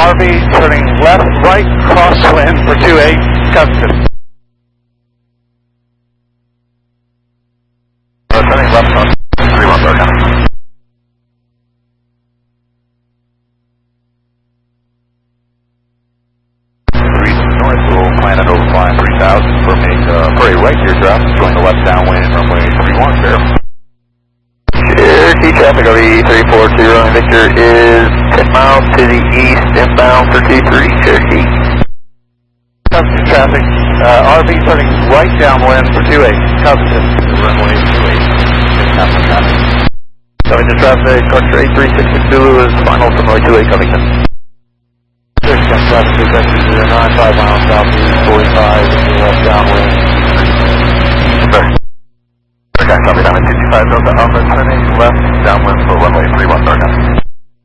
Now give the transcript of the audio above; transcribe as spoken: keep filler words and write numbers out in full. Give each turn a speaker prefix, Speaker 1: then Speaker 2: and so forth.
Speaker 1: R V turning left, right, crosswind for two eight, Covington. Uh, turning left on three one, Bergen. three north, we'll plan it over flying three thousand for make uh, for a right here traffic, going to left downwind, runway three one, there. Cherokee traffic R V three four two, runway Victor is ten miles to the east, inbound for two three, Cherokee. Covington traffic, uh, R V turning right downwind for two eight, Covington. Runway two eight, Covington traffic, Archer eight three six six Zulu is final from runway two eight, Covington. Covington traffic, Vector zero nine five miles southeast, forty-five, left downwind. Okay. Okay, copy down at two two five Delta Alpha, turning left downwind for runway three one, Bergen.